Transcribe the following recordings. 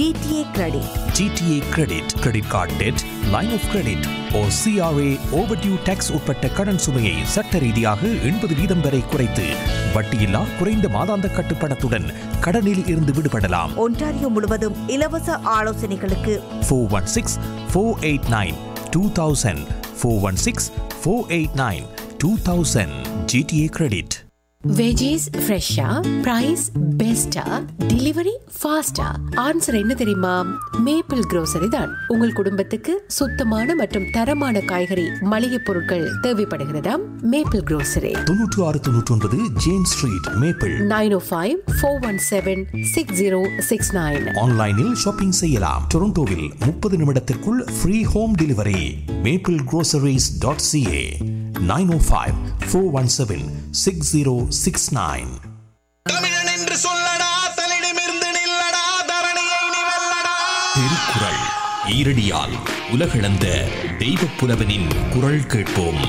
GTA Credit. GTA Credit, credit card debt, line of credit or CRA overdue tax உட்பட்ட கடன் சுமையை சட்ட ரீதியாக 80% வரை குறைத்து வட்டியில்லா குறைந்த மாதாந்த கட்டுப்பணத்துடன் கடனில் இருந்து விடுபடலாம். ஒன்டாரியோ முழுவதும் இலவச ஆலோசனைகளுக்கு 416-489-2000 416-489-2000 GTA Credit. வெஜிஸ் ஃப்ரெஷ்ஷா பிரைஸ் பெஸ்டா டெலிவரி ஃபாஸ்டா ஆன்சர் என்ன தெரியுமா? மேப்பிள் grocery தான். உங்கள் குடும்பத்துக்கு சுத்தமான மற்றும் தரமான காய்கறி மளிகை பொருட்கள் தேவைப்படுகிறதா? Maple grocery 9699 James street maple 905-417-6069. ஆன்லைனில் ஷாப்பிங் செய்யலாம். டொரண்டோவில் 30 நிமிடத்திற்குள் ஃப்ரீ ஹோம் டெலிவரி. maplegroceries.ca 905-417-6069. தமிழன் என்று சொல்லடா தலிடமிருந்து நில்லடா தரணியை நீ வெல்லடா. திருக்குறள் ஈரடியால் உலகளந்த தெய்வப் புலவனின் குரல் கேட்போம்.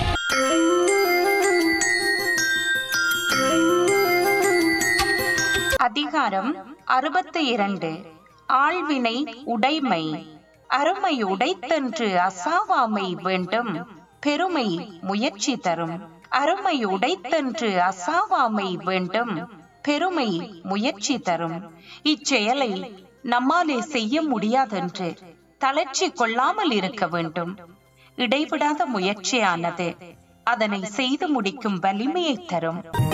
அதிகாரம் 62. ஆள்வினை உடைமை. அருமை உடைத்தன்று அசாவாமை வேண்டும். பெருமை முயற்சி தரும். அருமை உடைத்தன்று அசாவாமை வேண்டும். பெருமை முயற்சி தரும். இச்செயலை நம்மாலே செய்ய முடியாதென்று தளர்ச்சி கொள்ளாமல் இருக்க வேண்டும். இடைவிடாத முயற்சியானது அதனை செய்து முடிக்கும் வலிமையை தரும்.